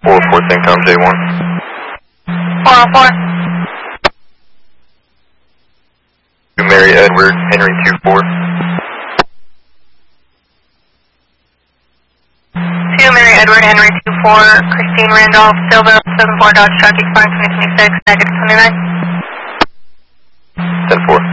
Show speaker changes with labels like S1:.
S1: 404 Syncom J1.
S2: 404.
S1: To Mary Edward Henry 24.
S2: To Mary Edward Henry 24, Christine Randolph Silva, 74 Dodge Truck, expiring 2026, negative 29.
S1: 10-4.